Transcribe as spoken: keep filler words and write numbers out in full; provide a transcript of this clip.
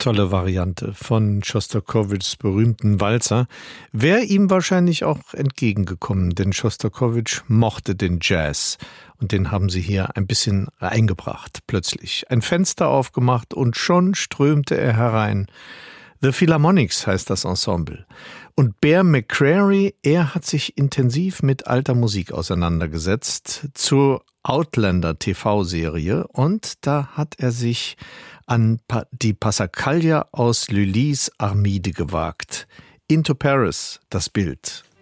Tolle Variante von Schostakowitschs berühmten Walzer. Wäre ihm wahrscheinlich auch entgegengekommen, denn Schostakowitsch mochte den Jazz. Und den haben sie hier ein bisschen reingebracht, plötzlich. Ein Fenster aufgemacht und schon strömte er herein. The Philharmonics heißt das Ensemble. Und Bear McCreary, er hat sich intensiv mit alter Musik auseinandergesetzt zur Outlander-T V-Serie. Und da hat er sich an die Passacaglia aus Lully's Armide gewagt. Into Paris, das Bild.